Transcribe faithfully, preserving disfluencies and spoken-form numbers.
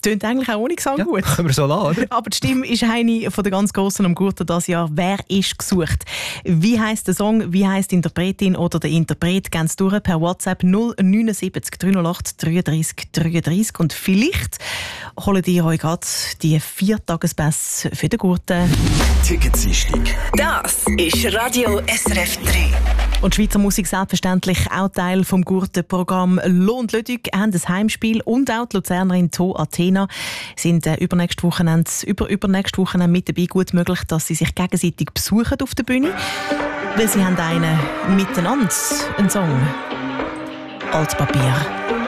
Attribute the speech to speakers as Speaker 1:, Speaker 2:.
Speaker 1: Tönt eigentlich auch ohne Gesang
Speaker 2: Ja,
Speaker 1: gut.
Speaker 2: können wir so lassen, oder?
Speaker 1: Aber die Stimme ist eine von der ganz Grossen am Gurten dieses Jahr. Wer ist gesucht? Wie heisst der Song? Wie heisst die Interpretin oder der Interpret? Gehen Sie durch per WhatsApp null neun sieben drei null acht dreiunddreißig dreiunddreißig. Und vielleicht holen ihr euch gerade die vier Tagespässe für den Gurten.
Speaker 3: Ticketseinstieg.
Speaker 4: Das ist Radio S R F drei.
Speaker 1: Und Schweizer Musik selbstverständlich auch Teil vom Gurtenprogramm. Lohn und Ludwig haben das Heimspiel und auch die Luzernerin To Athena sind äh, übernächste Wochenende, über, übernächste Wochenende mit dabei. Gut möglich, dass sie sich gegenseitig besuchen auf der Bühne, weil sie haben einen miteinander, einen Song. Altpapier.